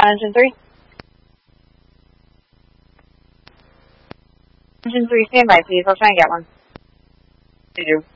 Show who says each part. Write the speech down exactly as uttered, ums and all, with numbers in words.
Speaker 1: Engine three. Engine three, stand by, please. I'll try and get one.
Speaker 2: You do.